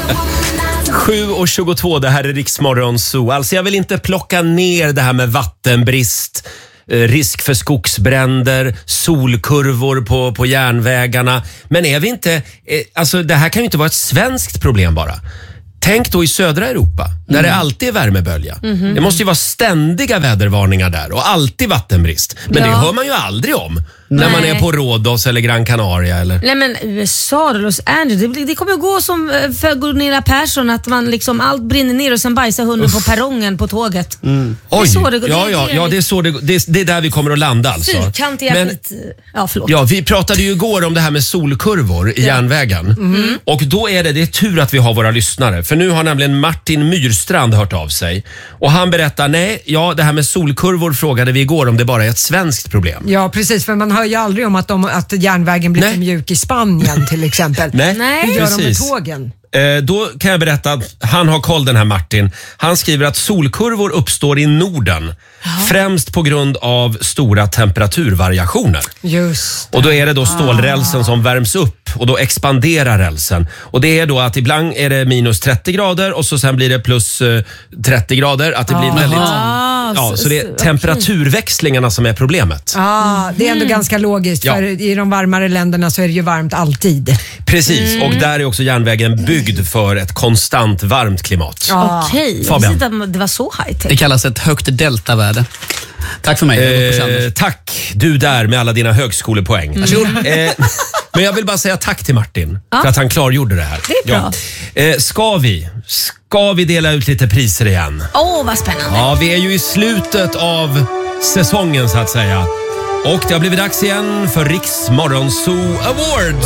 7:22, det här är Riksmorgon Zoo. Alltså jag vill inte plocka ner det här med vattenbrist, risk för skogsbränder, solkurvor på järnvägarna. Men är vi inte, alltså det här kan ju inte vara ett svenskt problem bara. Tänk då i södra Europa, där det alltid är värmebölja. Det måste ju vara ständiga vädervarningar där och alltid vattenbrist. Men det hör man ju aldrig om när man är på Rhodos eller Gran Canaria. Eller? Nej, men USA och Los Angeles, det kommer att gå som för Gunilla Persson, att man liksom allt brinner ner och sen bajsar hunden på perrongen på tåget. Oj, det är så det går. Det är där vi kommer att landa alltså. Fyrkantiga förlåt. Ja, vi pratade ju igår om det här med solkurvor i järnvägen. Och då är det tur att vi har våra lyssnare. För nu har nämligen Martin Myrstrand hört av sig. Och han berättar, det här med solkurvor frågade vi igår om det bara är ett svenskt problem. Ja, precis. För man hör ju aldrig om att järnvägen blir för mjuk i Spanien till exempel. Nej. Hur gör de med tågen? Då kan jag berätta att han har koll, den här Martin. Han skriver att solkurvor uppstår i Norden. Främst på grund av stora temperaturvariationer. Just. Och då är det då stålrälsen som värms upp och då expanderar rälsen. Och det är då att ibland är det minus 30 grader och så sen blir det plus 30 grader. Att det blir väldigt... så det är temperaturväxlingarna som är problemet. Det är ändå ganska logiskt, för i de varmare länderna så är det ju varmt alltid. Precis, och där är också järnvägen byggd för ett konstant varmt klimat. Okej, det var så high-tech. Det kallas ett högt deltavärde. Tack för mig. Tack, du där med alla dina högskolepoäng. Men jag vill bara säga tack till Martin för att han klargjorde det här. Det är bra. Ska vi dela ut lite priser igen? Vad spännande. Ja, vi är ju i slutet av säsongen så att säga. Och det har blivit dags igen för Riksmorgon Zoo Awards.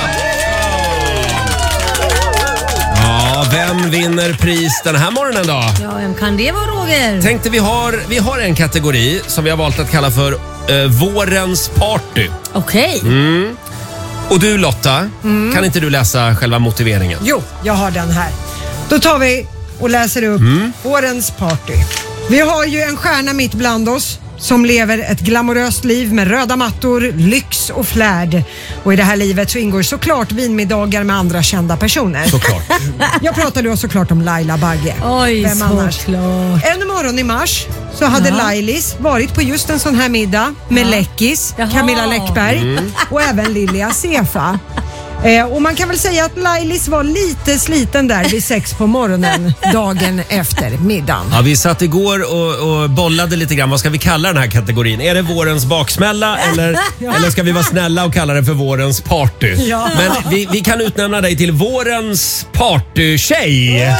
Vem vinner pris den här morgonen då? Ja, vem kan det vara, Roger? Tänkte vi har en kategori som vi har valt att kalla för vårens party. Okej. Och du Lotta, kan inte du läsa själva motiveringen? Jo, jag har den här. Då tar vi och läser upp vårens party. Vi har ju en stjärna mitt bland oss som lever ett glamoröst liv med röda mattor, lyx och flärd. Och i det här livet så ingår såklart vinmiddagar med andra kända personer. Såklart. Jag pratar då såklart om Laila Bagge. Oj, vem annars? såklart. En morgon i mars så hade Lailis varit på just en sån här middag med Läckis, Camilla Läckberg och även Lilia Sefa. Och man kan väl säga att Lailis var lite sliten där vid 6 på morgonen dagen efter middagen. Ja, vi satt igår och bollade lite grann. Vad ska vi kalla den här kategorin? Är det vårens baksmälla eller ska vi vara snälla och kalla det för vårens party? Ja. Men vi kan utnämna dig till vårens partytjej.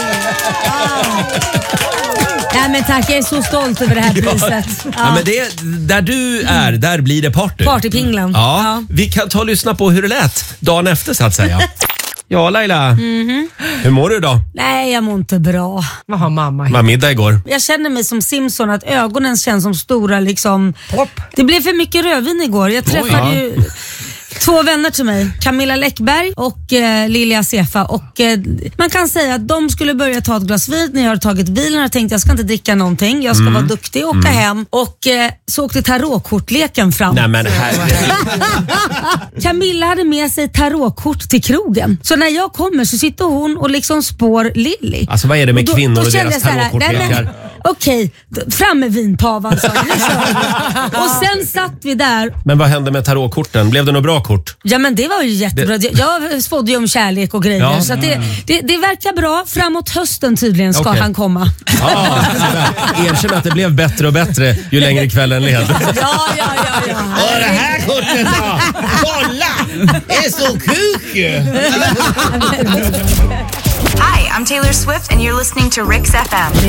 Nej men tack, jag är så stolt över det här priset. Ja, men där du är, där blir det party. Partypinglan. Ja. Vi kan ta och lyssna på hur det lät dagen efter så att säga. Ja Laila, hur mår du idag? Nej, jag mår inte bra. Vad har mamma Var middag igår? Jag känner mig som Simpson, att ögonen känns som stora liksom. Pop. Det blev för mycket rödvin igår. Jag träffade ju 2 vänner till mig, Camilla Läckberg och Lilia Sefa, och man kan säga att de skulle börja ta ett glas vin när jag har tagit bilen och tänkte jag ska inte dricka någonting, jag ska vara duktig och åka hem, och så åkte tarotkortleken fram. Nej men Camilla hade med sig tarotkort till krogen, så när jag kommer så sitter hon och liksom spår Lilly. Alltså vad är det med kvinnor och deras tarotkortlekar? Okej, fram med vinpavan så. Och sen satt vi där. Men vad hände med tarotkorten? Blev det något bra kort? Ja men det var ju jättebra. Jag spådde ju om kärlek och grejer. Så att det verkar bra. Framåt hösten tydligen ska han komma. Erkänn att det blev bättre och bättre ju längre kvällen led. Ja. Och det här kortet då? Kolla! Det är så kuk! Hi, I'm Taylor Swift and you're listening to Rix FM.